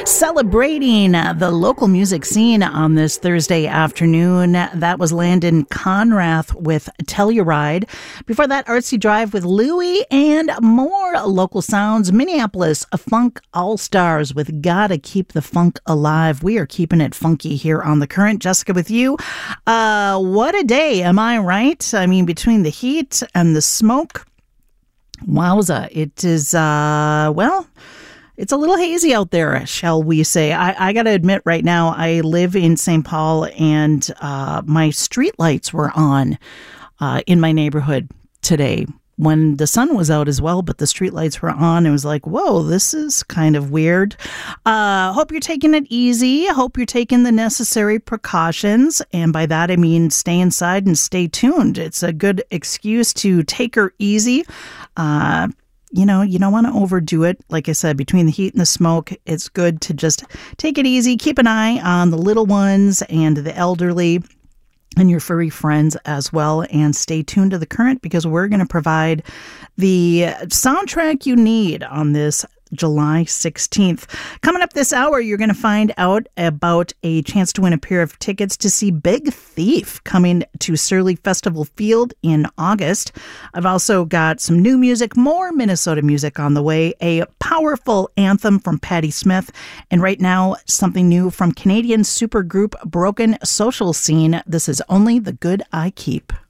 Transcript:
Celebrating the local music scene on this Thursday afternoon. That was Landon Conrath with Telluride. Before that, Artsy Drive with Louie and more local sounds. Minneapolis Funk All-Stars with Gotta Keep the Funk Alive. We are keeping it funky here on The Current. Jessica with you. What a day, am I right? I mean, between the heat and the smoke, wowza. It is, it's a little hazy out there, shall we say. I got to admit right now, I live in St. Paul and my street lights were on in my neighborhood today when the sun was out as well, but the street lights were on. It was like, whoa, this is kind of weird. Hope you're taking it easy. Hope you're taking the necessary precautions. And by that, I mean stay inside and stay tuned. It's a good excuse to take her easy. You don't want to overdo it. Like I said, between the heat and the smoke, it's good to just take it easy. Keep an eye on the little ones and the elderly and your furry friends as well. And stay tuned to The Current because we're going to provide the soundtrack you need on this July 16th. Coming up this hour, you're going to find out about a chance to win a pair of tickets to see Big Thief coming to Surly Festival Field in August. I've also got some new music, more Minnesota music on the way, a powerful anthem from Patti Smith, and right now, something new from Canadian supergroup Broken Social Scene. This is Only the Good I Keep.